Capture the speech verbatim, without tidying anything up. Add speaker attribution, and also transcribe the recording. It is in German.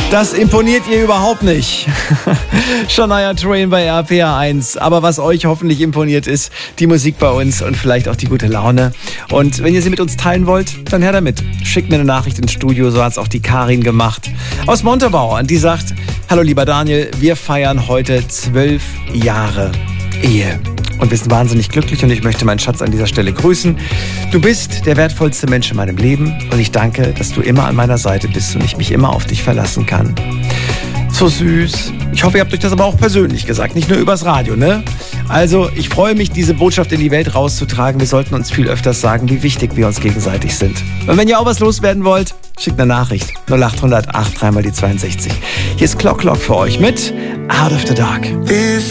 Speaker 1: Das imponiert ihr überhaupt nicht. Shania Twain bei R P R eins. Aber was euch hoffentlich imponiert ist, die Musik bei uns und vielleicht auch die gute Laune. Und wenn ihr sie mit uns teilen wollt, dann her damit. Schickt mir eine Nachricht ins Studio, so hat es auch die Karin gemacht. Aus Montabaur. Und die sagt, hallo lieber Daniel, wir feiern heute zwölf Jahre Ehe. Und wir sind wahnsinnig glücklich und ich möchte meinen Schatz an dieser Stelle grüßen. Du bist der wertvollste Mensch in meinem Leben und ich danke, dass du immer an meiner Seite bist und ich mich immer auf dich verlassen kann. So süß. Ich hoffe, ihr habt euch das aber auch persönlich gesagt, nicht nur übers Radio, ne? Also, ich freue mich, diese Botschaft in die Welt rauszutragen. Wir sollten uns viel öfters sagen, wie wichtig wir uns gegenseitig sind. Und wenn ihr auch was loswerden wollt, schickt eine Nachricht. null acht hundert acht drei mal die zweiundsechzig. Hier ist Clock Clock für euch mit Out of the Dark.